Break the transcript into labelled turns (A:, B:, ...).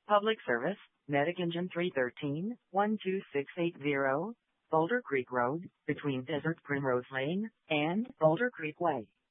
A: Public service, Medic Engine 313, 12680, Boulder Creek Road, between Desert Primrose Lane and Boulder Creek Way.